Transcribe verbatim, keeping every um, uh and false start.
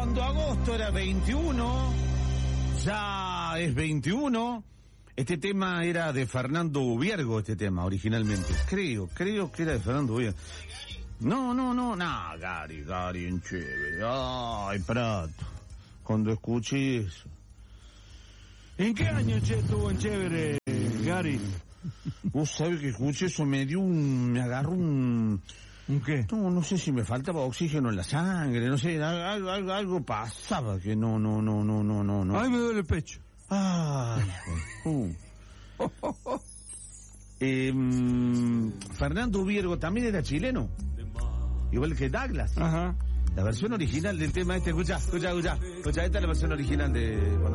Cuando agosto era veintiuno, ya es veintiuno. Este tema era de Fernando Ubiergo, este tema, originalmente. Creo, creo que era de Fernando Ubiergo. No, no, no, no, Gary, Gary en chévere. Ay, Prato, cuando escuché eso. ¿En qué año che, estuvo en chévere, Gary? Vos sabés que escuché eso, me dio un... me agarró un... ¿Un qué? No, no sé si me faltaba oxígeno en la sangre, no sé, algo, algo, algo pasaba que no, no, no, no, no, no, no. Ay, me duele el pecho. Ay, uh. eh, Fernando Ubiergo también era chileno, igual que Douglas. Ajá. La versión original del tema este, escucha, escucha, escucha, escucha, esta es la versión original de...